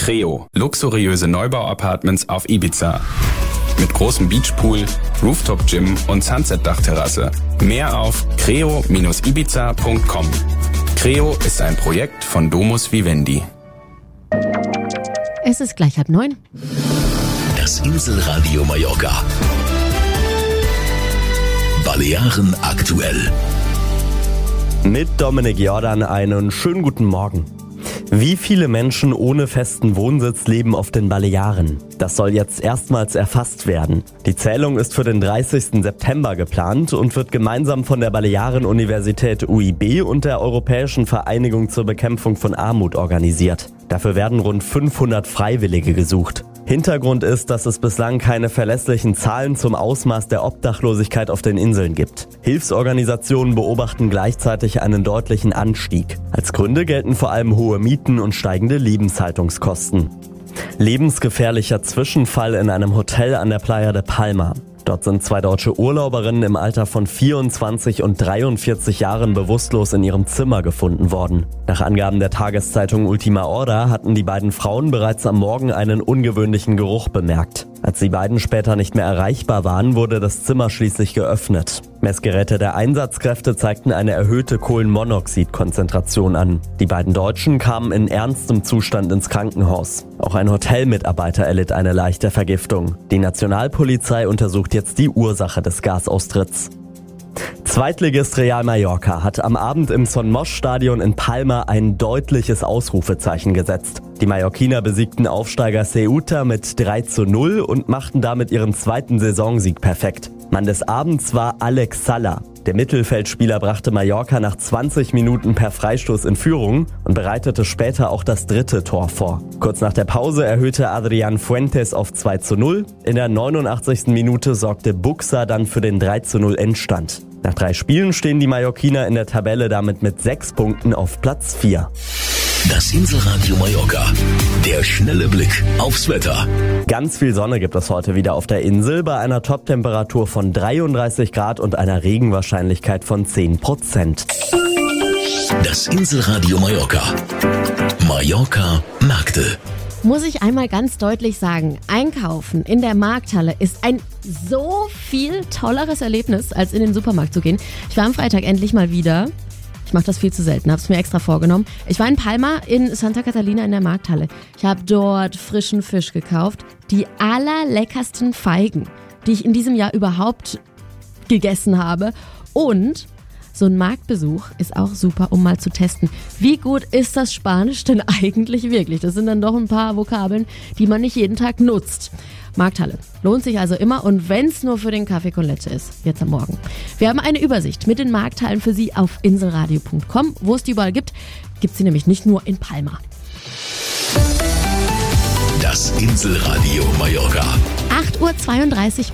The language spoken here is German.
Creo, luxuriöse Neubau-Apartments auf Ibiza. Mit großem Beachpool, Rooftop-Gym und Sunset-Dachterrasse. Mehr auf creo-ibiza.com. Creo ist ein Projekt von Domus Vivendi. Es ist gleich 8:30. Das Inselradio Mallorca. Balearen aktuell. Mit Dominik Jordan einen schönen guten Morgen. Wie viele Menschen ohne festen Wohnsitz leben auf den Balearen? Das soll jetzt erstmals erfasst werden. Die Zählung ist für den 30. September geplant und wird gemeinsam von der Balearen-Universität UIB und der Europäischen Vereinigung zur Bekämpfung von Armut organisiert. Dafür werden rund 500 Freiwillige gesucht. Hintergrund ist, dass es bislang keine verlässlichen Zahlen zum Ausmaß der Obdachlosigkeit auf den Inseln gibt. Hilfsorganisationen beobachten gleichzeitig einen deutlichen Anstieg. Als Gründe gelten vor allem hohe Mieten und steigende Lebenshaltungskosten. Lebensgefährlicher Zwischenfall in einem Hotel an der Playa de Palma. Dort sind 2 deutsche Urlauberinnen im Alter von 24 und 43 Jahren bewusstlos in ihrem Zimmer gefunden worden. Nach Angaben der Tageszeitung Ultima Hora hatten die beiden Frauen bereits am Morgen einen ungewöhnlichen Geruch bemerkt. Als die beiden später nicht mehr erreichbar waren, wurde das Zimmer schließlich geöffnet. Messgeräte der Einsatzkräfte zeigten eine erhöhte Kohlenmonoxidkonzentration an. Die beiden Deutschen kamen in ernstem Zustand ins Krankenhaus. Auch ein Hotelmitarbeiter erlitt eine leichte Vergiftung. Die Nationalpolizei untersucht jetzt die Ursache des Gasaustritts. Zweitligist Real Mallorca hat am Abend im Son Moix-Stadion in Palma ein deutliches Ausrufezeichen gesetzt. Die Mallorquiner besiegten Aufsteiger Ceuta mit 3:0 und machten damit ihren 2. Saisonsieg perfekt. Mann des Abends war Alex Sala. Der Mittelfeldspieler brachte Mallorca nach 20 Minuten per Freistoß in Führung und bereitete später auch das 3. Tor vor. Kurz nach der Pause erhöhte Adrián Fuentes auf 2:0. In der 89. Minute sorgte Buxa dann für den 3:0 Endstand. Nach 3 Spielen stehen die Mallorquiner in der Tabelle damit mit 6 Punkten auf Platz 4. Das Inselradio Mallorca. Der schnelle Blick aufs Wetter. Ganz viel Sonne gibt es heute wieder auf der Insel bei einer Toptemperatur von 33 Grad und einer Regenwahrscheinlichkeit von 10%. Das Inselradio Mallorca. Mallorca Märkte. Muss ich einmal ganz deutlich sagen, Einkaufen in der Markthalle ist ein so viel tolleres Erlebnis, als in den Supermarkt zu gehen. Ich war am Freitag endlich mal wieder. Ich mache das viel zu selten, habe es mir extra vorgenommen. Ich war in Palma in Santa Catalina in der Markthalle. Ich habe dort frischen Fisch gekauft. Die allerleckersten Feigen, die ich in diesem Jahr überhaupt gegessen habe. Und so ein Marktbesuch ist auch super, um mal zu testen. Wie gut ist das Spanisch denn eigentlich wirklich? Das sind dann doch ein paar Vokabeln, die man nicht jeden Tag nutzt. Markthalle. Lohnt sich also immer und wenn es nur für den Kaffee con Leche ist, jetzt am Morgen. Wir haben eine Übersicht mit den Markthallen für Sie auf inselradio.com. Wo es die überall gibt, gibt es sie nämlich nicht nur in Palma. Das Inselradio Mallorca. 8:32 Uhr.